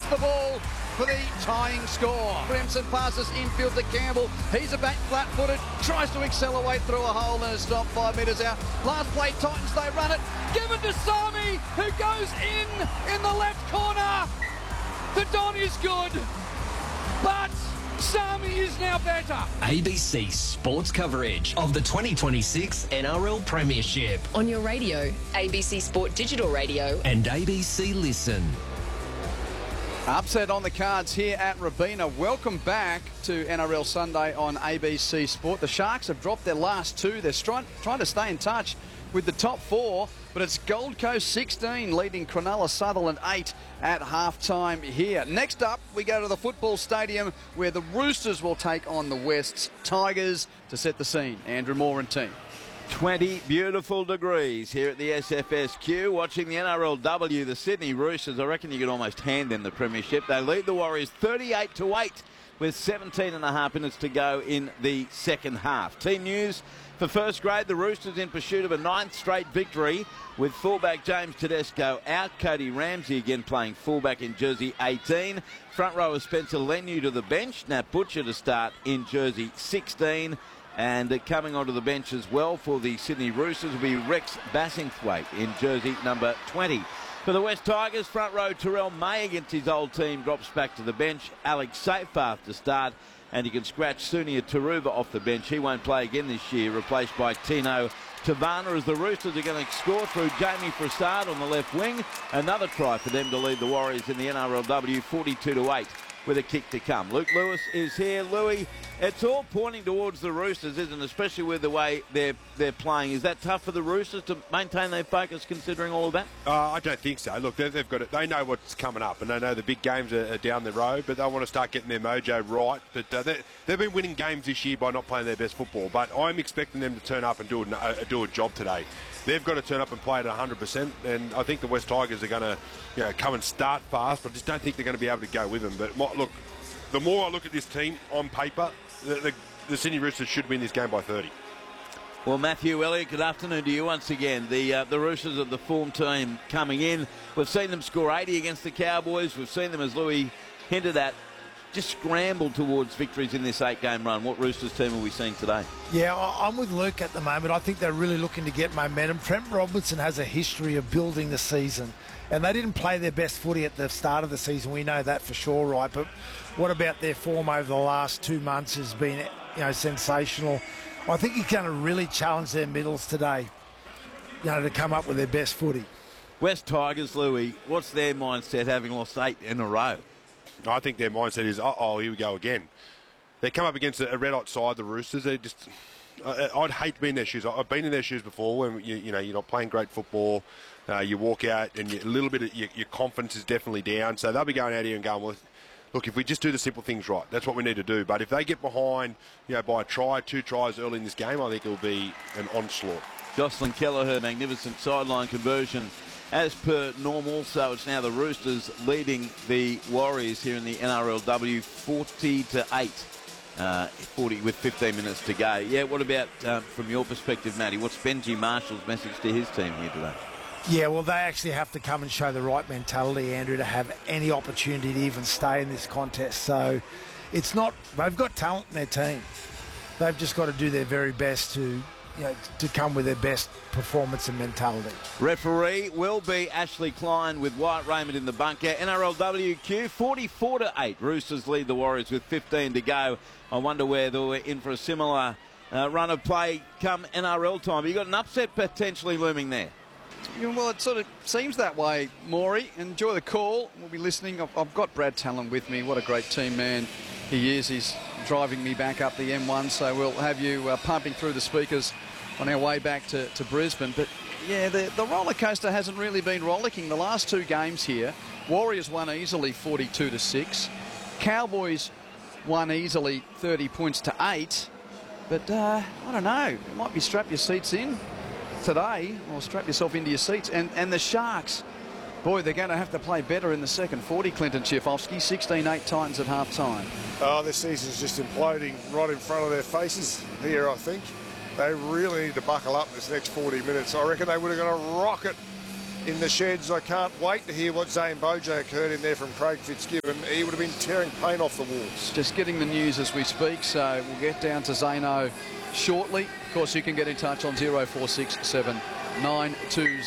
the ball for the tying score. Crimson passes infield to Campbell. He's a back flat-footed, tries to accelerate through a hole and has stopped 5 metres out. Last play, Titans, they run it. Given to Sami, who goes in the left corner. The Don is good, but Sami is now better. ABC Sports coverage of the 2026 NRL Premiership. On your radio, ABC Sport Digital Radio. And ABC Listen. Upset on the cards here at Robina. Welcome back to NRL Sunday on ABC Sport. The Sharks have dropped their last two. They're trying to stay in touch with the top four, but it's Gold Coast 16 leading Cronulla Sutherland 8 at halftime here. Next up, we go to the football stadium where the Roosters will take on the West's Tigers to set the scene. Andrew Moore and team. 20 beautiful degrees here at the SFSQ. Watching the NRLW, the Sydney Roosters, I reckon you could almost hand them the premiership. They lead the Warriors 38-8 with 17.5 minutes to go in the second half. Team news for first grade, the Roosters in pursuit of a 9th straight victory with fullback James Tedesco out. Cody Ramsey again playing fullback in jersey 18. Front rower Spencer Leniu to the bench. Nat Butcher to start in jersey 16. And coming onto the bench as well for the Sydney Roosters will be Rex Bassingthwaite in jersey number 20. For the West Tigers, front row Terrell May against his old team drops back to the bench. Alex Seyfarth to start, and you can scratch Sunia Taruva off the bench. He won't play again this year, replaced by Tino Tavana, as the Roosters are going to score through Jamie Frassard on the left wing. Another try for them to lead the Warriors in the NRLW 42-8 with a kick to come. Luke Lewis is here. Louis, it's all pointing towards the Roosters, isn't it? Especially with the way they're playing. Is that tough for the Roosters to maintain their focus considering all of that? I don't think so. Look, they've got it. They know what's coming up, and they know the big games are down the road, but they want to start getting their mojo right. But they've been winning games this year by not playing their best football, but I'm expecting them to turn up and do a job today. They've got to turn up and play at 100%, and I think the West Tigers are going to come and start fast, but I just don't think they're going to be able to go with them. But look, the more I look at this team on paper, the Sydney Roosters should win this game by 30. Well, Matthew Elliott, good afternoon to you once again. The Roosters are the form team coming in. We've seen them score 80 against the Cowboys. We've seen them, as Louis hinted at, just scramble towards victories in this 8-game run. What Roosters team are we seeing today? Yeah, I'm with Luke at the moment. I think they're really looking to get momentum. Trent Robinson has a history of building the season, and they didn't play their best footy at the start of the season. We know that for sure, right? But what about their form over the last 2 months has been, sensational. I think he's going to really challenge their middles today, to come up with their best footy. West Tigers, Louis, what's their mindset having lost 8 in a row? I think their mindset is, here we go again. They come up against a red-hot side, the Roosters. They just, I'd hate to be in their shoes. I've been in their shoes before when you're not playing great football. You walk out and a little bit of your confidence is definitely down. So they'll be going out here and going, well, look, if we just do the simple things right, that's what we need to do. But if they get behind, by a try, 2 tries early in this game, I think it'll be an onslaught. Jocelyn Kelleher, magnificent sideline conversion as per normal. So it's now the Roosters leading the Warriors here in the NRLW 40-8. 40 with 15 minutes to go. Yeah, what about from your perspective, Matty? What's Benji Marshall's message to his team here today? Yeah, well, they actually have to come and show the right mentality, Andrew, to have any opportunity to even stay in this contest. So it's not, they've got talent in their team. They've just got to do their very best to come with their best performance and mentality. Referee will be Ashley Klein with Wyatt Raymond in the bunker. NRLWQ 44-8. Roosters lead the Warriors with 15 to go. I wonder whether we're in for a similar run of play come NRL time. You got an upset potentially looming there. Well, it sort of seems that way, Maury. Enjoy the call. We'll be listening. I've got Brad Talon with me. What a great team man he is. He's driving me back up the M1, so we'll have you pumping through the speakers on our way back to Brisbane. But, yeah, the roller coaster hasn't really been rollicking. The last 2 games here, Warriors won easily 42-6. Cowboys won easily 30 points to 8. But, I don't know. It might be strap your seats in today, or strap yourself into your seats. And the Sharks, boy, they're going to have to play better in the second 40, Clinton Tchaikovsky. 16-8 Titans at half-time. Oh, this season's just imploding right in front of their faces here, I think. They really need to buckle up this next 40 minutes. I reckon they would have got a rocket in the sheds. I can't wait to hear what Zane Bojack heard in there from Craig Fitzgibbon. He would have been tearing paint off the walls. Just getting the news as we speak, so we'll get down to Zano shortly. Of course, you can get in touch on 0467 920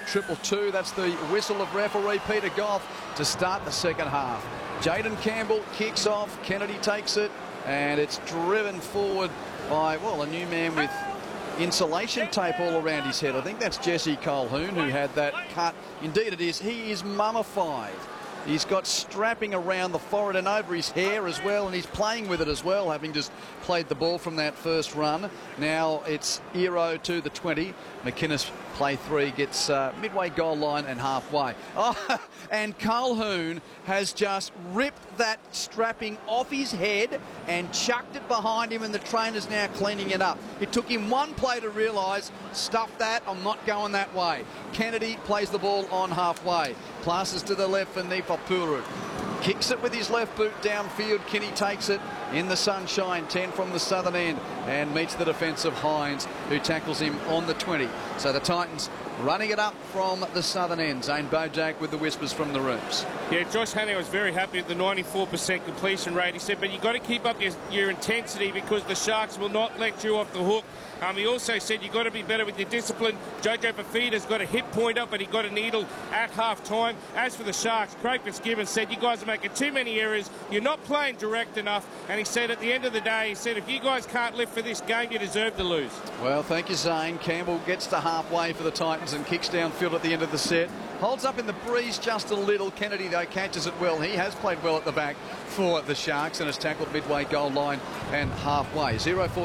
222. That's the whistle of referee Peter Goff to start the second half. Jaden Campbell kicks off. Kennedy takes it, and it's driven forward by, well, a new man with insulation tape all around his head. I think that's Jesse Colquhoun who had that cut. Indeed it is. He is mummified. He's got strapping around the forehead and over his hair as well, and he's playing with it as well, having just played the ball from that first run. Now it's Ero to the 20. McInnes, play 3, gets midway goal line and halfway. Oh, and Colquhoun has just ripped that strapping off his head and chucked it behind him, and the trainer's now cleaning it up. It took him one play to realise, stuff that, I'm not going that way. Kennedy plays the ball on halfway. Passes to the left for Nifapuru. Kicks it with his left boot downfield. Kinney takes it in the sunshine, 10 from the southern end, and meets the defence of Hines, who tackles him on the 20. So the Titans running it up from the southern end. Zane Bojack with the whispers from the rooms. Yeah, Josh Hannay was very happy with the 94% completion rate. He said, but you've got to keep up your intensity because the Sharks will not let you off the hook. He also said you've got to be better with your discipline. Jojo Fafita's got a hit pointer, but he got a needle at half-time. As for the Sharks, Craig Fitzgibbon said, you guys are making too many errors. You're not playing direct enough. And he said at the end of the day, he said, if you guys can't live for this game, you deserve to lose. Well, thank you, Zane. Campbell gets to halfway for the Titans and kicks downfield at the end of the set. Holds up in the breeze just a little. Kennedy, though, catches it well. He has played well at the back for the Sharks and has tackled midway goal line and halfway.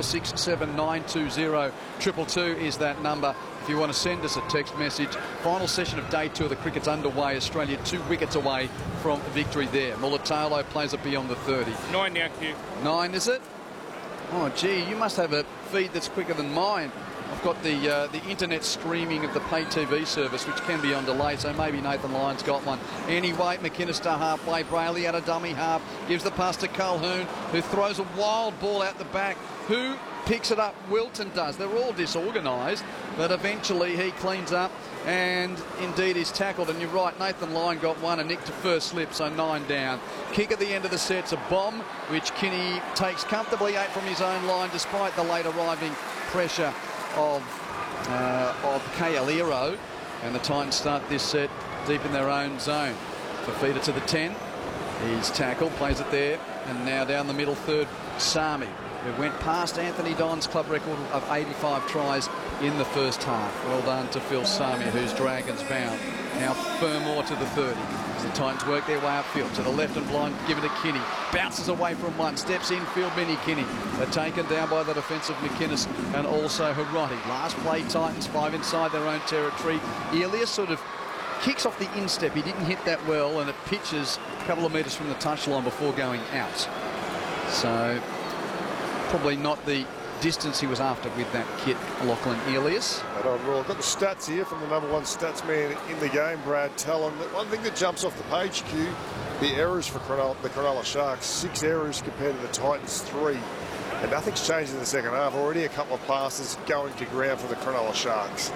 0467 920 222 is that number. If you want to send us a text message. Final session of day 2 of the cricket's underway. Australia 2 wickets away from victory there. Mulitalo plays it beyond the 30. 9 now, Q. 9, is it? Oh, gee, you must have a feed that's quicker than mine. I've got the internet streaming of the pay TV service, which can be on delay, so maybe Nathan Lyon's got one. Anyway, McInnes to halfway. Brayley at a dummy half. Gives the pass to Colquhoun, who throws a wild ball out the back. Who picks it up? Wilton does. They're all disorganised, but eventually he cleans up and indeed is tackled. And you're right, Nathan Lyon got one and nicked to first slip, so 9 down. Kick at the end of the set's a bomb, which Kinney takes comfortably 8 from his own line, despite the late arriving pressure of KL Ero, and the Titans start this set deep in their own zone. Fafita to the 10. He's tackled, plays it there, and now down the middle third, Sami, who went past Anthony Don's club record of 85 tries in the first half. Well done to Phil Sami, who's Dragons bound. Now Fermor to the 30. As the Titans work their way upfield to the left and blind, give it to Kinney. Bounces away from one, steps infield, Minnie Kinney. They're taken down by the defensive McInnes and also Hiroti. Last play, Titans 5 inside their own territory. Elias sort of kicks off the instep. He didn't hit that well, and it pitches a couple of metres from the touchline before going out. So probably not the distance he was after with that kit, Lachlan Elias. I've got the stats here from the #1 stats man in the game, Brad Talon. The one thing that jumps off the page, Q, the errors for the Cronulla Sharks. 6 errors compared to the Titans 3. And nothing's changed in the second half. Already a couple of passes going to ground for the Cronulla Sharks.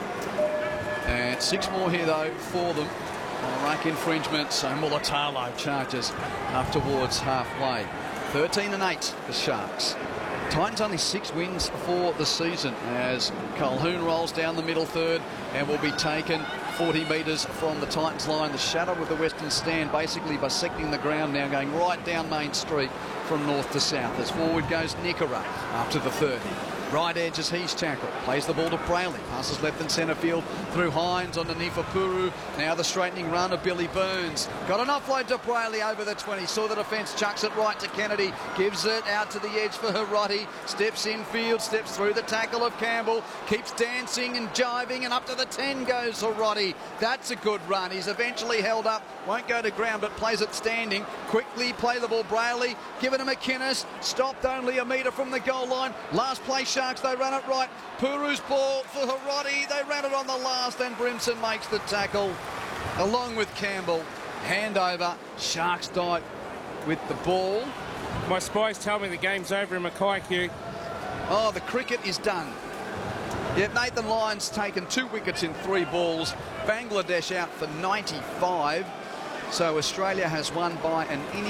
And 6 more here, though, for them. Rack infringement, so Mulitalo charges up towards halfway. 13 and 8, the Sharks. Titans only 6 wins for the season as Colquhoun rolls down the middle third and will be taken 40 metres from the Titans line. The shadow of the western stand basically bisecting the ground now, going right down Main Street from north to south. As forward goes Nikora up to the 30. Right edge as he's tackled. Plays the ball to Brayley. Passes left and centre field through Hines on to Nifapuru. Now the straightening run of Billy Burns. Got an offload to Brayley over the 20. Saw the defence, chucks it right to Kennedy. Gives it out to the edge for Hiroti. Steps infield, steps through the tackle of Campbell. Keeps dancing and jiving, and up to the 10 goes Hiroti. That's a good run. He's eventually held up. Won't go to ground, but plays it standing. Quickly play the ball, Brayley. Give it to McInnes. Stopped only a metre from the goal line. Last play, Sharks, they run it right. Puru's ball for Hiroti. They ran it on the last, and Brimson makes the tackle along with Campbell. Handover. Sharks die with the ball. My spies tell me the game's over in Mackay, Q. Oh, the cricket is done. Yeah, Nathan Lyon's taken 2 wickets in 3 balls. Bangladesh out for 95. So Australia has won by an innings.